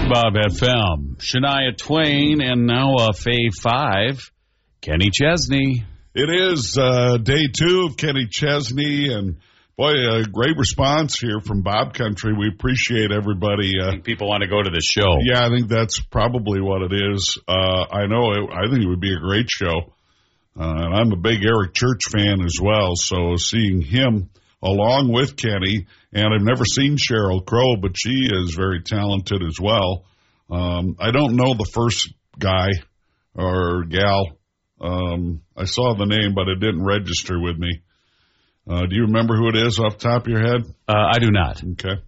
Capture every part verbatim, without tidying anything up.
Bob F M. Shania Twain, and now uh, Fave five, Kenny Chesney. It is uh, day two of Kenny Chesney, and boy, a great response here from Bob Country. We appreciate everybody. Uh, I think people want to go to the show. Yeah, I think that's probably what it is. Uh, I know, it, I think it would be a great show. Uh, and I'm a big Eric Church fan as well, so seeing him along with Kenny, and I've never seen Sheryl Crow, but she is very talented as well. Um, I don't know the first guy or gal. Um, I saw the name, but it didn't register with me. Uh, do you remember who it is off the top of your head? Uh, I do not. Okay.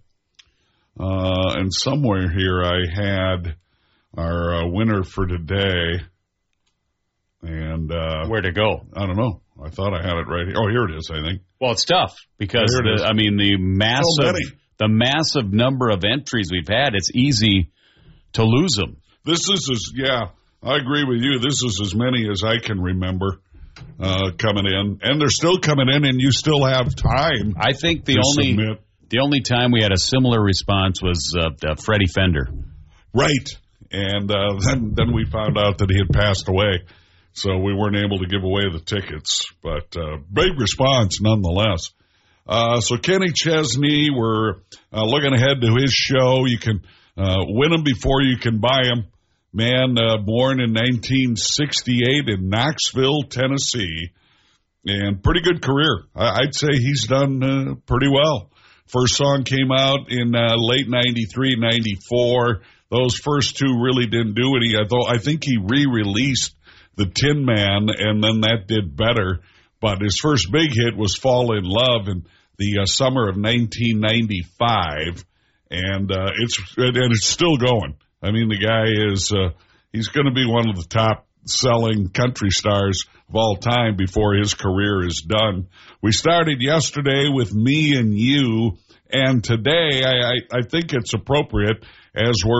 Uh, and somewhere here I had our uh, winner for today. And uh, where to go? I don't know. I thought I had it right here. Oh, here it is, I think. Well, it's tough because, the, I mean, the massive, the massive number of entries we've had, it's easy to lose them. This is, as, yeah, I agree with you. This is as many as I can remember uh, coming in. And they're still coming in, and you still have time. I think the only submit. the only time we had a similar response was uh, uh, Freddie Fender. Right. And uh, then, then we found out that he had passed away. So we weren't able to give away the tickets, but uh, big response nonetheless. Uh, so Kenny Chesney, we're uh, looking ahead to his show. You can uh, win them before you can buy them. Man, uh, born in nineteen sixty-eight in Knoxville, Tennessee, and pretty good career. I- I'd say he's done uh, pretty well. First song came out in uh, late ninety-three, ninety-four. Those first two really didn't do any. I thought I think he re-released The Tin Man, and then that did better. But his first big hit was Fall in Love in the uh, summer of nineteen ninety-five, and uh, it's and it's still going. I mean, the guy is uh, he's going to be one of the top selling country stars of all time before his career is done. We started yesterday with Me and You, and today I, I, I think it's appropriate as we're